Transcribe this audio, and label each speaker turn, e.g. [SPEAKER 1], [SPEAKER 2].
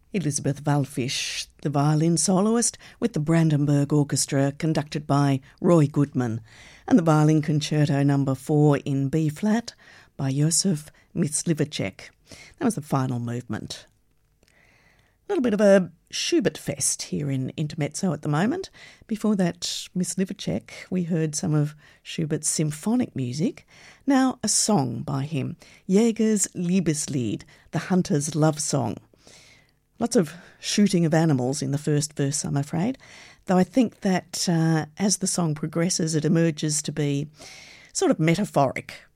[SPEAKER 1] Elizabeth Wallfisch, the violin soloist, with the Brandenburg Orchestra conducted by Roy Goodman, and the Violin Concerto No. 4 in B-flat by Josef Myslivacek. That was the final movement. A little bit of a Schubert fest here in Intermezzo at the moment. Before that, Myslivacek, we heard some of Schubert's symphonic music. Now a song by him, Jäger's Liebeslied, the hunter's love song. Lots of shooting of animals in the first verse, I'm afraid, though I think that as the song progresses, it emerges to be sort of metaphoric